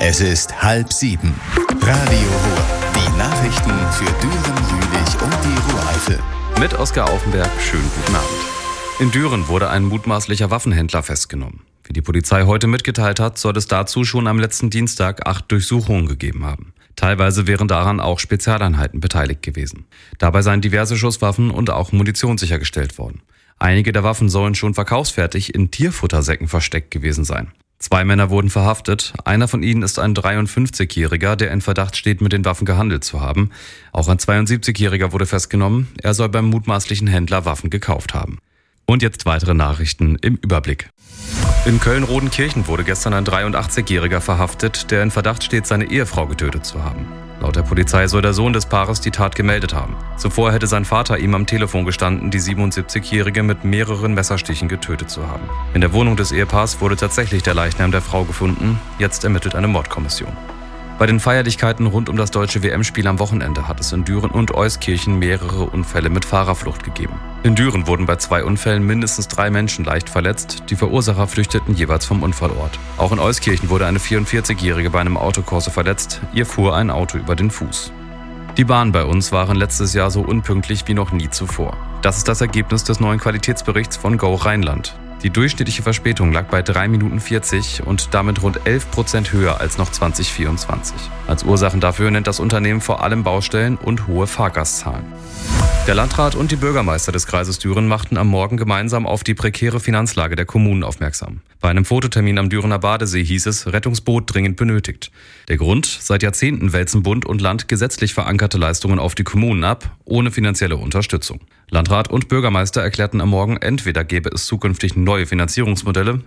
Es ist 6:30. Radio Ruhr. Die Nachrichten für Düren, Jülich und die Ruhr-Eifel. Mit Oskar Aufenberg, schönen guten Abend. In Düren wurde ein mutmaßlicher Waffenhändler festgenommen. Wie die Polizei heute mitgeteilt hat, soll es dazu schon am letzten Dienstag 8 Durchsuchungen gegeben haben. Teilweise wären daran auch Spezialeinheiten beteiligt gewesen. Dabei seien diverse Schusswaffen und auch Munition sichergestellt worden. Einige der Waffen sollen schon verkaufsfertig in Tierfuttersäcken versteckt gewesen sein. 2 Männer wurden verhaftet. Einer von ihnen ist ein 53-Jähriger, der in Verdacht steht, mit den Waffen gehandelt zu haben. Auch ein 72-Jähriger wurde festgenommen. Er soll beim mutmaßlichen Händler Waffen gekauft haben. Und jetzt weitere Nachrichten im Überblick. In Köln-Rodenkirchen wurde gestern ein 83-Jähriger verhaftet, der in Verdacht steht, seine Ehefrau getötet zu haben. Laut der Polizei soll der Sohn des Paares die Tat gemeldet haben. Zuvor hätte sein Vater ihm am Telefon gestanden, die 77-Jährige mit mehreren Messerstichen getötet zu haben. In der Wohnung des Ehepaars wurde tatsächlich der Leichnam der Frau gefunden. Jetzt ermittelt eine Mordkommission. Bei den Feierlichkeiten rund um das deutsche WM-Spiel am Wochenende hat es in Düren und Euskirchen mehrere Unfälle mit Fahrerflucht gegeben. In Düren wurden bei 2 Unfällen mindestens 3 Menschen leicht verletzt. Die Verursacher flüchteten jeweils vom Unfallort. Auch in Euskirchen wurde eine 44-Jährige bei einem Autokorso verletzt. Ihr fuhr ein Auto über den Fuß. Die Bahnen bei uns waren letztes Jahr so unpünktlich wie noch nie zuvor. Das ist das Ergebnis des neuen Qualitätsberichts von Go Rheinland. Die durchschnittliche Verspätung lag bei 3 Minuten 40 und damit rund 11% höher als noch 2024. Als Ursachen dafür nennt das Unternehmen vor allem Baustellen und hohe Fahrgastzahlen. Der Landrat und die Bürgermeister des Kreises Düren machten am Morgen gemeinsam auf die prekäre Finanzlage der Kommunen aufmerksam. Bei einem Fototermin am Dürener Badesee hieß es, Rettungsboot dringend benötigt. Der Grund? Seit Jahrzehnten wälzen Bund und Land gesetzlich verankerte Leistungen auf die Kommunen ab, ohne finanzielle Unterstützung. Landrat und Bürgermeister erklärten am Morgen, entweder gäbe es zukünftig neue Finanzierungsmodelle